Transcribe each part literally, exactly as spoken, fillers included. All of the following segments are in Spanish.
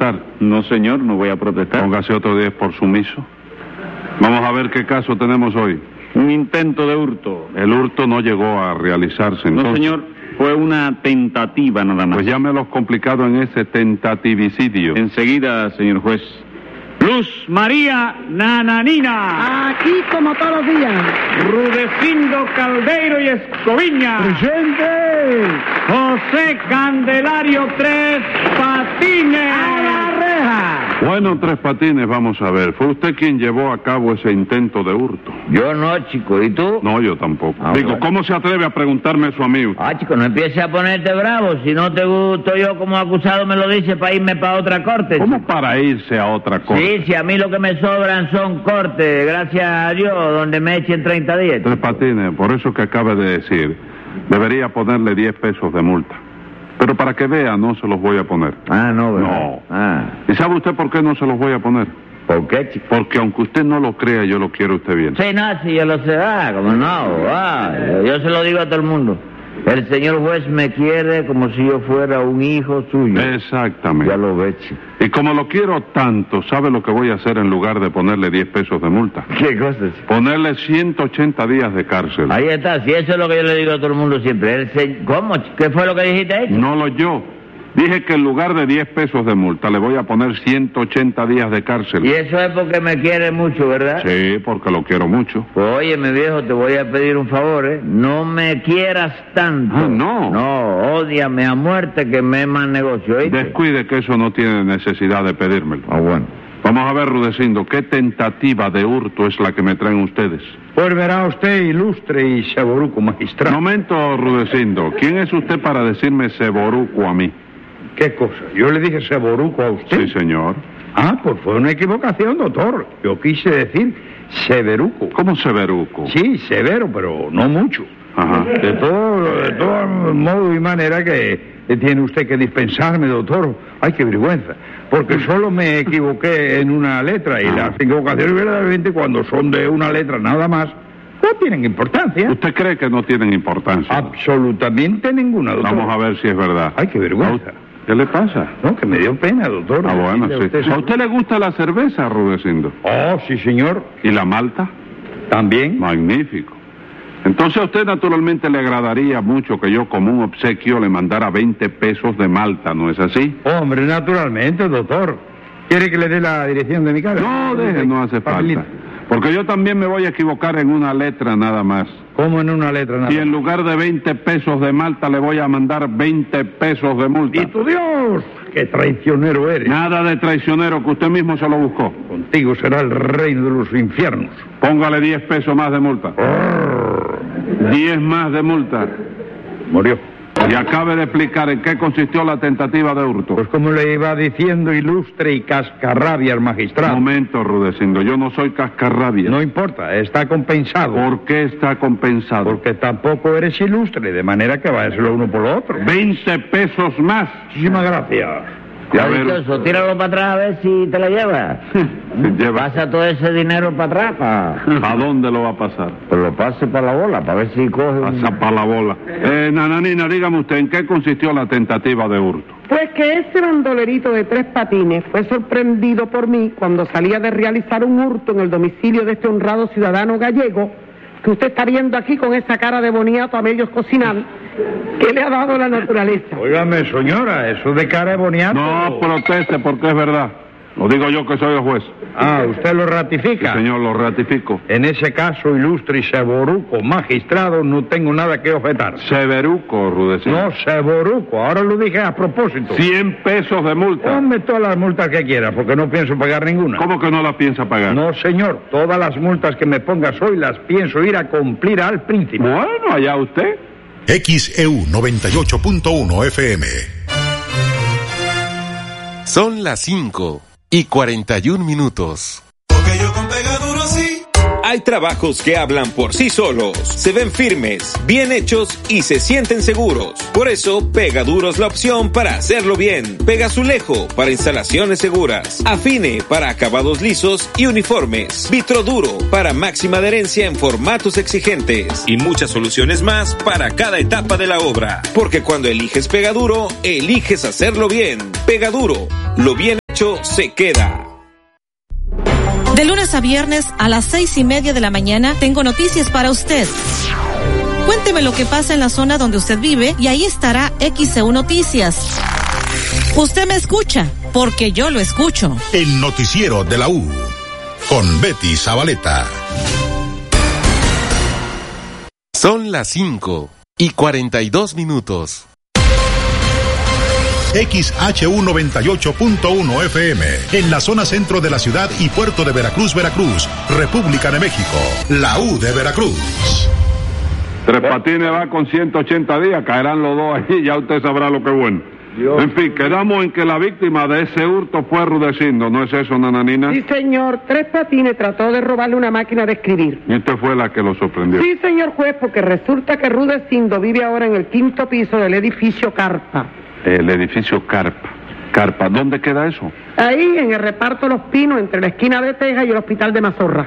protestar? No, señor, no voy a protestar. Póngase otro diez por sumiso. Vamos a ver qué caso tenemos hoy. Un intento de hurto. El hurto no llegó a realizarse, entonces. No, señor, fue una tentativa nada más. Pues llámelos complicado en ese tentativicidio. Enseguida, señor juez. Luz María Nananina. Aquí como todos los días. Rudecindo Caldeiro y Escoviña. ¡Presente! José Candelario Tres Patines. ¡A la reja! Bueno, Tres Patines, vamos a ver. ¿Fue usted quien llevó a cabo ese intento de hurto? Yo no, chico. ¿Y tú? No, yo tampoco. Ah, Digo, bueno. ¿cómo se atreve a preguntarme eso a mí? Ah, chico, no empieces a ponerte bravo. Si no te gusto yo como acusado, me lo dice para irme para otra corte. ¿Cómo chico. para irse a otra corte? Sí, si a mí lo que me sobran son cortes, gracias a Dios, donde me echen treinta días. Tres Patines, por eso que acaba de decir, debería ponerle diez pesos de multa. Pero para que vea, no se los voy a poner. Ah, no, ¿verdad? No. Ah, ¿Y sabe usted por qué no se los voy a poner? ¿por qué, chico? Porque aunque usted no lo crea, yo lo quiero usted bien. Sí, no, sí, yo lo sé, ah, como no, ah, yo, yo se lo digo a todo el mundo. El señor juez me quiere como si yo fuera un hijo suyo. Exactamente. Ya lo ve, chico. Y como lo quiero tanto, ¿sabe lo que voy a hacer en lugar de ponerle diez pesos de multa? ¿Qué cosa, chico? Ponerle ciento ochenta días de cárcel. Ahí está, si eso es lo que yo le digo a todo el mundo siempre. El se... ¿Cómo? chico? ¿Qué fue lo que dijiste ahí, chico? No lo yo. Dije que en lugar de diez pesos de multa le voy a poner ciento ochenta días de cárcel. Y eso es porque me quiere mucho, ¿verdad? Sí, porque lo quiero mucho. Pues oye, mi viejo, te voy a pedir un favor, ¿eh? No me quieras tanto. Ah, no. No, ódiame a muerte que me es más negocio, ¿oíste? Descuide que eso no tiene necesidad de pedírmelo. Ah, bueno. Vamos a ver, Rudecindo, ¿qué tentativa de hurto es la que me traen ustedes? Pues verá usted, ilustre y saboruco magistrado. Momento, Rudecindo. ¿Quién es usted para decirme ceboruco a mí? ¿Qué cosa? ¿Yo le dije saboruco a usted? Sí, señor. Ah, pues fue una equivocación, doctor. Yo quise decir severuco. ¿Cómo severuco? Sí, severo, pero no mucho. Ajá. De todo, de todo modo y manera que tiene usted que dispensarme, doctor. Ay, qué vergüenza. Porque solo me equivoqué en una letra y Ah. las equivocaciones verdaderamente cuando son de una letra nada más no tienen importancia. ¿Usted cree que no tienen importancia? Absolutamente ninguna, doctor. Vamos a ver si es verdad. Ay, qué vergüenza. ¿Qué le pasa? No, que me dio pena, doctor. Ah, bueno, Decirle a sí. usted ¿A eso. usted le gusta la cerveza, Rudecindo? Oh, sí, señor. ¿Y la malta? También. Magnífico. Entonces a usted naturalmente le agradaría mucho que yo como un obsequio le mandara veinte pesos de malta, ¿no es así? Hombre, naturalmente, doctor. ¿Quiere que le dé la dirección de mi casa? No, deje, no hace Papelito. falta. Porque yo también me voy a equivocar en una letra nada más. ¿Cómo en una letra nada? Y en lugar de veinte pesos de malta le voy a mandar veinte pesos de multa. ¡Y tu Dios! ¡Qué traicionero eres! Nada de traicionero, que usted mismo se lo buscó. Contigo será el reino de los infiernos. Póngale diez pesos más de multa. diez más de multa. Murió. Y acabe de explicar en qué consistió la tentativa de hurto. Pues como le iba diciendo, ilustre y cascarrabias magistrado. Momento, Rudecindo, yo no soy cascarrabia. No importa, está compensado. ¿Por qué está compensado? Porque tampoco eres ilustre, de manera que va a ser lo uno por lo otro. veinte pesos más. Muchísimas gracias. Ya ver. Dichoso, tíralo para atrás a ver si te lo llevas. Lleva. Pasa todo ese dinero para atrás, para... ¿A dónde lo va a pasar? Pues lo pase para la bola, para ver si coge un... Pasa para la bola. Eh, Nananina, dígame usted, ¿en qué consistió la tentativa de hurto? Pues que ese bandolerito de Tres Patines fue sorprendido por mí cuando salía de realizar un hurto en el domicilio de este honrado ciudadano gallego que usted está viendo aquí con esa cara de boniato a medios cocinar que le ha dado la naturaleza. Óigame, señora, eso de cara de boniato... No proteste porque es verdad. Lo digo yo que soy el juez. Ah, ¿usted lo ratifica? Sí, señor, lo ratifico. En ese caso, ilustre y seboruco magistrado, no tengo nada que objetar. Severuco, Rudecindo. No, seboruco, ahora lo dije a propósito. cien pesos de multa. Ponme todas las multas que quiera, porque no pienso pagar ninguna. ¿Cómo que no la piensa pagar? No, señor, todas las multas que me pongas hoy las pienso ir a cumplir al príncipe. Bueno, allá usted. X E U noventa y ocho punto uno F M. Son las cinco y cuarenta y un minutos. Porque yo con Pegaduro sí. Hay trabajos que hablan por sí solos, se ven firmes, bien hechos y se sienten seguros. Por eso, Pegaduro es la opción para hacerlo bien. Pegazulejo para instalaciones seguras. Afine para acabados lisos y uniformes. Vitroduro para máxima adherencia en formatos exigentes. Y muchas soluciones más para cada etapa de la obra. Porque cuando eliges Pegaduro, eliges hacerlo bien. Pegaduro, lo bien hecho hecho se queda. De lunes a viernes a las seis y media de la mañana tengo noticias para usted. Cuénteme lo que pasa en la zona donde usted vive y ahí estará X E U Noticias. Usted me escucha, porque yo lo escucho. El noticiero de la U, con Betty Zabaleta. Son las cinco y cuarenta y dos minutos. X H U noventa y ocho punto uno F M, en la zona centro de la ciudad y puerto de Veracruz, Veracruz, República de México, la U de Veracruz. Tres Patines va con ciento ochenta días, caerán los dos ahí, ya usted sabrá lo que es bueno. Dios. En fin, quedamos en que la víctima de ese hurto fue Rudecindo, ¿no es eso, Nananina? Sí, señor. Tres Patines trató de robarle una máquina de escribir. Y usted fue la que lo sorprendió. Sí, señor juez, porque resulta que Rudecindo vive ahora en el quinto piso del edificio Carpa. El edificio Carpa. Carpa, ¿dónde queda eso? Ahí, en el reparto Los Pinos, entre la esquina de Texas y el hospital de Mazorra.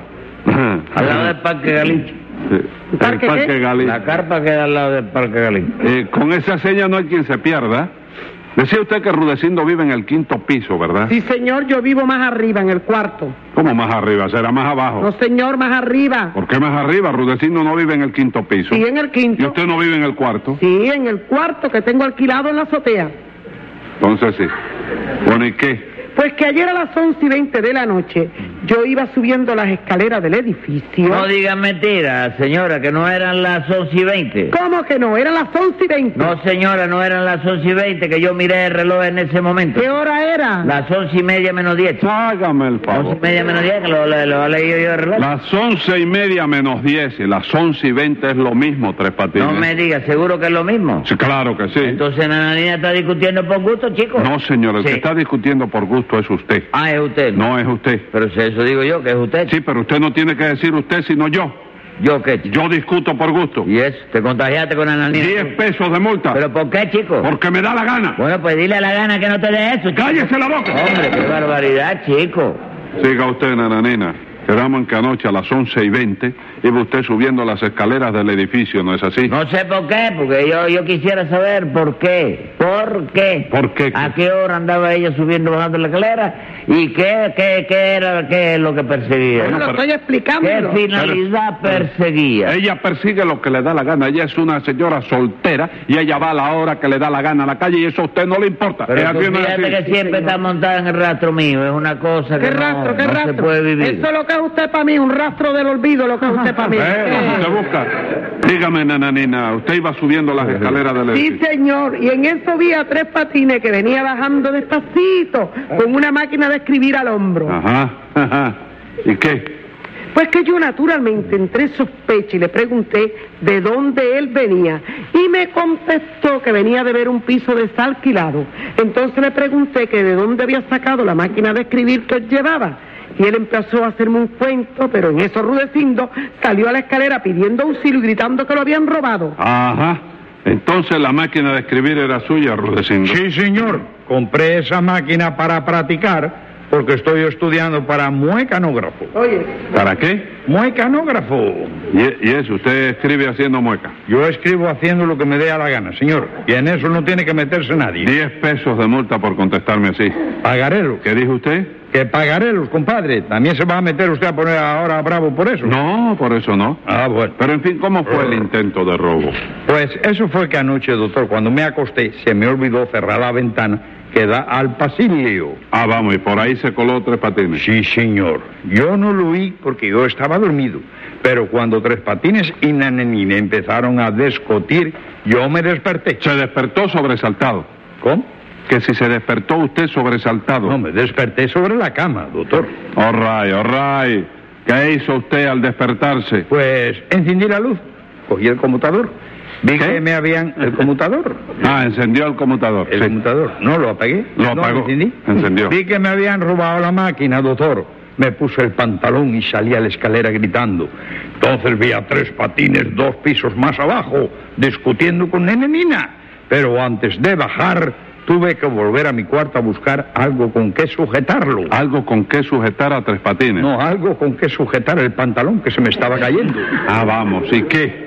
Al lado del Parque Galicia. Sí. ¿El Parque, Parque qué? Galicia. La carpa queda al lado del Parque Galicia. Eh, con esa seña no hay quien se pierda. Decía usted que Rudecindo vive en el quinto piso, ¿verdad? Sí, señor, yo vivo más arriba, en el cuarto. ¿Cómo más arriba? ¿Será más abajo? No, señor, más arriba. ¿Por qué más arriba? Rudecindo no vive en el quinto piso. Sí, en el quinto. ¿Y usted no vive en el cuarto? Sí, en el cuarto que tengo alquilado en la azotea. Entonces sí. Bueno, ¿y qué? Pues que ayer a las once y veinte de la noche yo iba subiendo las escaleras del edificio. No diga mentira, señora, que no eran las once y veinte. ¿Cómo que no? Eran las once y veinte. No, señora, no eran las once y veinte, que yo miré el reloj en ese momento. ¿Qué hora era? Las once y media menos diez. Hágame el favor. Once y media menos diez, que lo, lo, lo he leído yo el reloj. Las once y media menos diez y las once y veinte es lo mismo, Tres Patines. No me diga, ¿seguro que es lo mismo? Sí, claro que sí. Entonces, Nananina está discutiendo por gusto, chicos. No, señor, el Sí. que está discutiendo por gusto es usted. Ah, es usted. No es usted. Pero si eso digo yo, que es usted. Sí, pero usted no tiene que decir usted, sino yo. ¿Yo qué, chico? Yo discuto por gusto. ¿Y eso? ¿Te contagiaste con Nananina? Diez pesos de multa. ¿Pero por qué, chico? Porque me da la gana. Bueno, pues dile a la gana que no te dé eso, chico. ¡Cállese la boca! Hombre, qué barbaridad, chico. Siga usted, Nananina. Quedamos en que anoche a las once y veinte iba usted subiendo las escaleras del edificio, ¿no es así? No sé por qué, porque yo, yo quisiera saber por qué. ¿Por qué? ¿Por qué? ¿A qué hora andaba ella subiendo, bajando la escalera? ¿Y qué, qué, qué era qué es lo que perseguía? Bueno, lo pero- estoy explicando. ¿Qué finalidad perseguía? Ella persigue lo que le da la gana. Ella es una señora soltera y ella va a la hora que le da la gana a la calle y eso a usted no le importa. Pero Es tú así, no es fíjate así. que siempre está montada en el rastro mío, es una cosa que ¿Qué no, rastro, qué no rastro? se puede vivir. Eso es lo que es usted para mí, un rastro del olvido, lo que es usted para mí. Eh, lo que usted busca. Dígame, Nananina, usted iba subiendo las escaleras del Sí, edificio. señor, y en eso vi a Tres Patines que venía bajando despacito, con una máquina de escribir al hombro. Ajá, ajá. ¿Y qué? Pues que yo naturalmente entré sospecha y le pregunté de dónde él venía. Y me contestó que venía de ver un piso desalquilado. Entonces le pregunté que de dónde había sacado la máquina de escribir que él llevaba. Y él empezó a hacerme un cuento, pero en eso Rudecindo salió a la escalera pidiendo auxilio y gritando que lo habían robado. Ajá. Entonces la máquina de escribir era suya, Rudecindo. Sí, señor. Compré esa máquina para practicar porque estoy estudiando para muecanógrafo. Oye, ¿Para qué? Muecanógrafo. Y, y eso, usted escribe haciendo mueca. Yo escribo haciendo lo que me dé a la gana, señor. Y en eso no tiene que meterse nadie. Diez pesos de multa por contestarme así. Pagarelos. ¿Qué dijo usted? Que pagarelos, compadre. ¿También se va a meter usted a poner ahora bravo por eso? No, por eso no. Ah, bueno. Pero en fin, ¿cómo fue el intento de robo? Pues eso fue que anoche, doctor, cuando me acosté, se me olvidó cerrar la ventana que da al pasillo. Ah, vamos, y por ahí se coló Tres Patines. Sí, señor. Yo no lo oí porque yo estaba dormido. Pero cuando Tres Patines y Nananina empezaron a discutir, yo me desperté. Se despertó sobresaltado. ¿Cómo? Que si se despertó usted sobresaltado. No, me desperté sobre la cama, doctor. All right, all right. ¿Qué hizo usted al despertarse? Pues encendí la luz, cogí el conmutador. Vi ¿Qué? que me habían... ¿El conmutador? Ah, encendió el conmutador. El sí. conmutador. No, lo apagué. Lo No, apagó. encendí. Encendió. Vi que me habían robado la máquina, doctor. Me puse el pantalón y salí a la escalera gritando. Entonces vi a Tres Patines dos pisos más abajo, discutiendo con Nananina. Pero antes de bajar, tuve que volver a mi cuarto a buscar algo con que sujetarlo. Algo con que sujetar a Tres Patines. No, algo con que sujetar el pantalón que se me estaba cayendo. Ah, vamos, ¿y qué?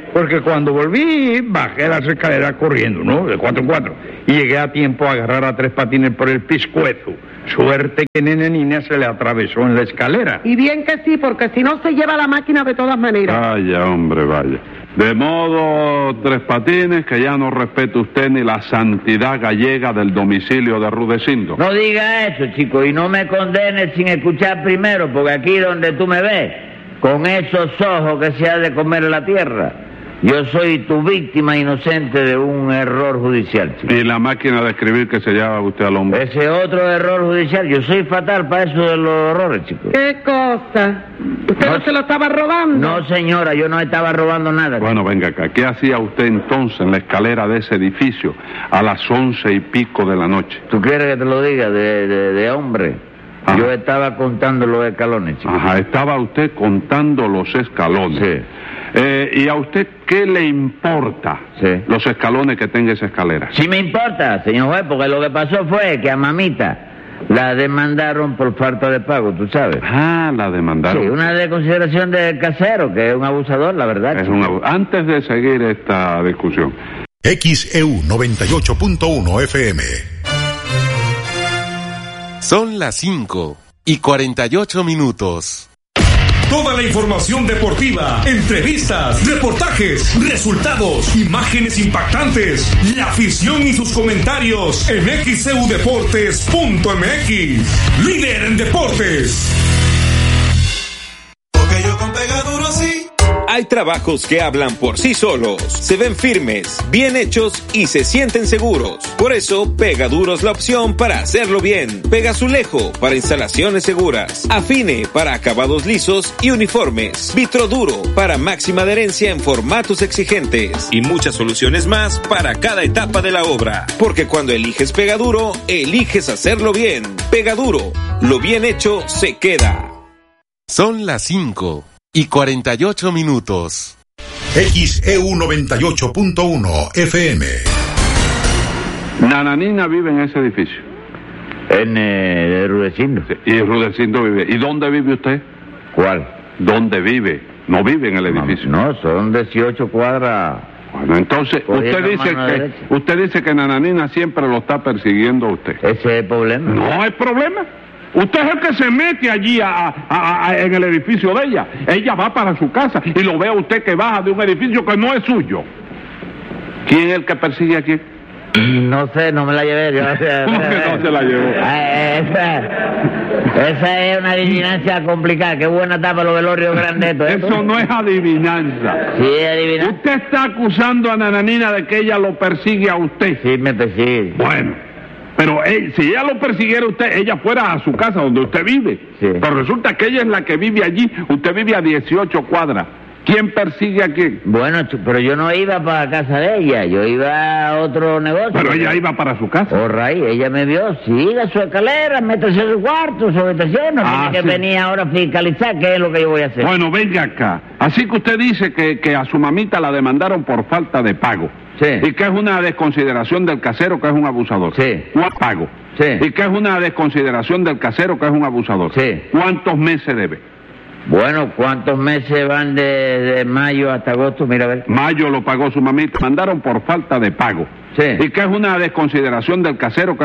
porque cuando volví bajé las escaleras corriendo, ¿no? De cuatro en cuatro. Y llegué a tiempo a agarrar a Tres Patines por el pescuezo. Suerte que Nene Nina se le atravesó en la escalera. Y bien que sí, porque si no se lleva la máquina de todas maneras. Vaya, hombre, vaya. De modo, Tres Patines, que ya no respeta usted ni la santidad gallega del domicilio de Rudecindo. No diga eso, chico, y no me condenes sin escuchar primero, porque aquí donde tú me ves, con esos ojos que se ha de comer la tierra, yo soy tu víctima inocente de un error judicial, chico. Y la máquina de escribir que se lleva usted al hombro. Ese otro error judicial, yo soy fatal para eso de los errores, chico. ¿Qué cosa? ¿Usted no, no se lo estaba robando? No, señora, yo no estaba robando nada. Bueno, venga acá, ¿qué hacía usted entonces en la escalera de ese edificio a las once y pico de la noche? ¿Tú quieres que te lo diga de, de, de hombre? Ajá. Yo estaba contando los escalones, chico. Ajá, estaba usted contando los escalones. Sí. Eh, ¿Y a usted qué le importa sí. los escalones que tenga esa escalera? Sí me importa, señor juez, porque lo que pasó fue que a mamita la demandaron por falta de pago, ¿tú sabes? Ah, la demandaron. Sí, una desconsideración del casero, que es un abusador, la verdad. Es un abu- Antes de seguir esta discusión. X E U noventa y ocho punto uno F M. Son las cinco y cuarenta y ocho minutos. Toda la información deportiva, entrevistas, reportajes, resultados, imágenes impactantes, la afición y sus comentarios en X E U Deportes punto M X. Líder en deportes. Porque yo con Pegaduro sí. Hay trabajos que hablan por sí solos, se ven firmes, bien hechos y se sienten seguros. Por eso, Pegaduro es la opción para hacerlo bien. Pegazulejo para instalaciones seguras. Afine para acabados lisos y uniformes. Vitroduro para máxima adherencia en formatos exigentes. Y muchas soluciones más para cada etapa de la obra. Porque cuando eliges Pegaduro, eliges hacerlo bien. Pegaduro, lo bien hecho se queda. Son las cinco y cuarenta y ocho minutos. X E U noventa y ocho punto uno F M. Nananina vive en ese edificio. En eh, Rudecindo. Sí, y Rudecindo vive. ¿Y dónde vive usted? ¿Cuál? ¿Dónde vive? No vive en el edificio. No, no son dieciocho cuadras. Bueno, entonces, usted dice que usted dice que Nananina siempre lo está persiguiendo a usted. Ese es el problema. No hay problema. Usted es el que se mete allí a, a, a, en el edificio de ella. Ella va para su casa y lo ve a usted que baja de un edificio que no es suyo. ¿Quién es el que persigue a quién? No sé, no me la llevé. Yo, ¿Cómo que no se la llevó? Esa, esa es una adivinancia complicada. Qué buena tapa los velorios grandes. ¿eh? Eso no es adivinanza. Sí, es adivinanza. Usted está acusando a Nananina de que ella lo persigue a usted. Sí, me persigue. Bueno. Pero él, si ella lo persiguiera a usted, ella fuera a su casa donde usted vive. Sí. Pero resulta que ella es la que vive allí, usted vive a dieciocho cuadras. ¿Quién persigue a quién? Bueno, pero yo no iba para casa de ella, yo iba a otro negocio. Pero ella iba para su casa. Oh, Ray, ella me vio, siga su escalera, métase en su cuarto, su habitación, no ah, tiene que sí. venir ahora a fiscalizar qué es lo que yo voy a hacer. Bueno, venga acá. Así que usted dice que, que a su mamita la demandaron por falta de pago. Sí. Y que es una desconsideración del casero que es un abusador. Sí. ¿Cuánto pago? Sí. Y que es una desconsideración del casero que es un abusador. Sí. ¿Cuántos meses debe? Bueno, ¿cuántos meses van de, de mayo hasta agosto? Mira, a ver. Mayo lo pagó su mamita. Mandaron por falta de pago. Sí. Y que es una desconsideración del casero que